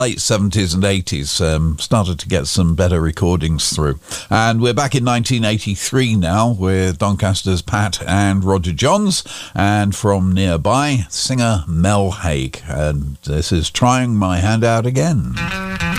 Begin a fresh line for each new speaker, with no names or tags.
late 70s and 80s, started to get some better recordings through. And we're back in 1983 now with Doncaster's Pat and Roger Johns, and from nearby, singer Mel Haig. And this is Trying My Hand Out Again.